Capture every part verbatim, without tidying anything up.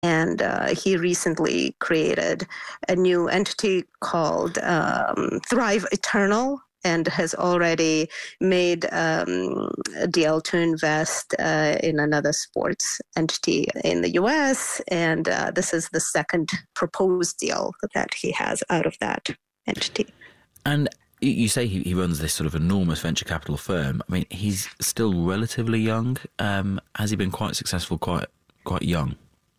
And uh, he recently created a new entity called um, Thrive Eternal, and has already made um, a deal to invest uh, in another sports entity in the U S. And uh, this is the second proposed deal that he has out of that entity. And you say he, he runs this sort of enormous venture capital firm. I mean, he's still relatively young. Um, has he been quite successful quite quite young?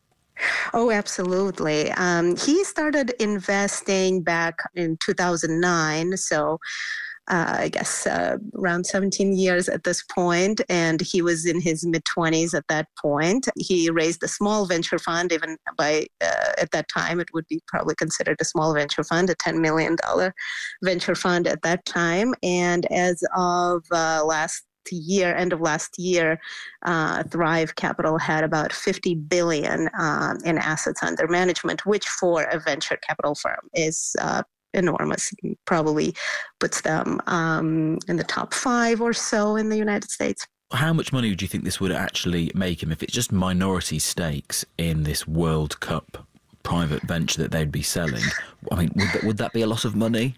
Oh, absolutely. Um, he started investing back in two thousand nine, so uh, I guess uh, around seventeen years at this point, and he was in his mid-twenties at that point. He raised a small venture fund, even by uh, at that time it would be probably considered a small venture fund, a ten million dollars venture fund at that time. And as of uh, last year, end of last year, uh, Thrive Capital had about fifty billion dollars um, in assets under management, which for a venture capital firm is uh, enormous. Probably puts them um, in the top five or so in the United States. How much money do you think this would actually make him if it's just minority stakes in this World Cup private venture that they'd be selling? I mean, would that, would that be a lot of money?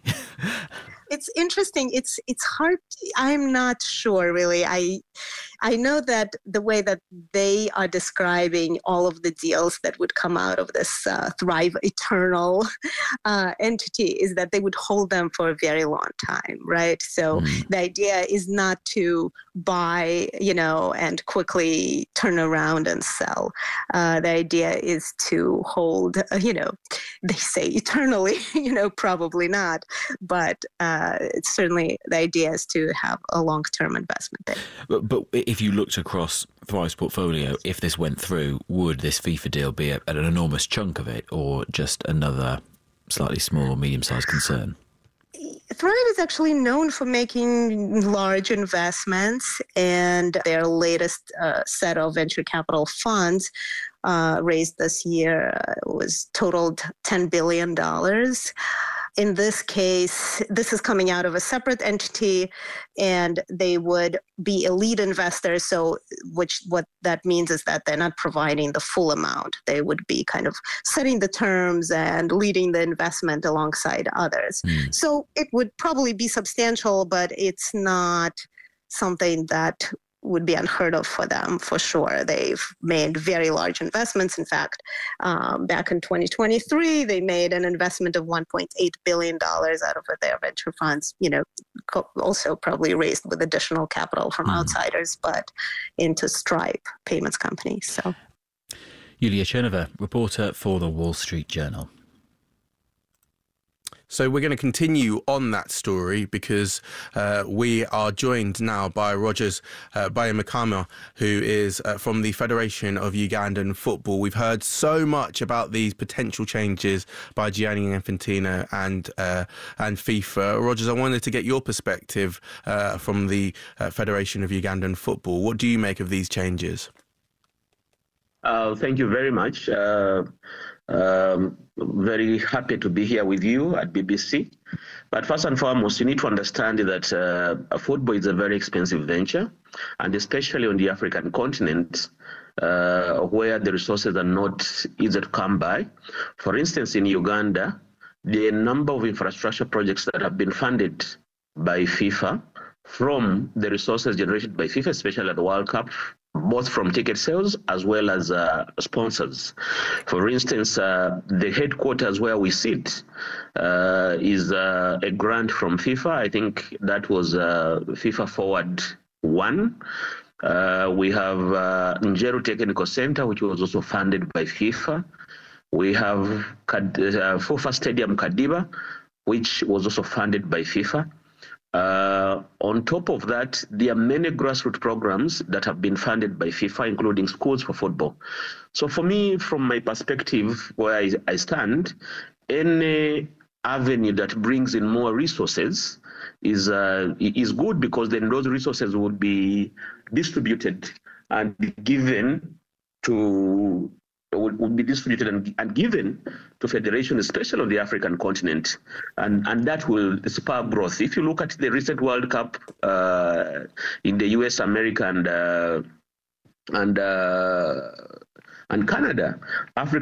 It's interesting. It's it's hard. I'm not sure, really. I I know that the way that they are describing all of the deals that would come out of this uh, Thrive Eternal uh, entity is that they would hold them for a very long time, right? So mm. the idea is not to buy, you know, and quickly turn around and sell. Uh, the idea is to hold, uh, you know, they say eternally, you know, probably not, but uh, it's certainly the idea is to have a long-term investment there. But, but if you looked across Thrive's portfolio, if this went through, would this FIFA deal be a, an enormous chunk of it, or just another slightly small or medium-sized concern? Thrive is actually known for making large investments, and their latest uh, set of venture capital funds uh, raised this year uh, was totaled ten billion dollars. In this case, this is coming out of a separate entity, and they would be a lead investor. So which what that means is that they're not providing the full amount. They would be kind of setting the terms and leading the investment alongside others. Mm. So it would probably be substantial, but it's not something that would be unheard of for them, for sure. They've made very large investments. In fact, um, back in twenty twenty-three, they made an investment of one point eight billion dollars out of their venture funds, you know, also probably raised with additional capital from mm. outsiders, but into Stripe payments companies. So, Yulia Chernova, reporter for the Wall Street Journal. So we're going to continue on that story because uh, we are joined now by Rogers uh, Byamukama, who is uh, from the Federation of Ugandan Football. We've heard so much about these potential changes by Gianni Infantino and uh, and FIFA. Rogers, I wanted to get your perspective uh, from the uh, Federation of Ugandan Football. What do you make of these changes? Uh, thank you very much. Uh, um, very happy to be here with you at B B C. But first and foremost, you need to understand that uh, football is a very expensive venture, and especially on the African continent, uh, where the resources are not easy to come by. For instance, in Uganda, the number of infrastructure projects that have been funded by FIFA from the resources generated by FIFA, especially at the World Cup, both from ticket sales as well as uh, sponsors. For instance, uh, the headquarters where we sit uh, is uh, a grant from FIFA. I think that was uh, FIFA Forward One. Uh, we have uh, Njeru Technical Center, which was also funded by FIFA. We have Kad- uh, Fufa Stadium Kadiba, which was also funded by FIFA. Uh, on top of that, there are many grassroots programs that have been funded by FIFA, including schools for football. So for me, from my perspective, where I, I stand, any avenue that brings in more resources is uh, is good, because then those resources would be distributed and given to Would, would be distributed and, and given to federations, especially on the African continent, and and that will spur growth. If you look at the recent World Cup uh, in the U S, America, and uh, and uh, and Canada. Africa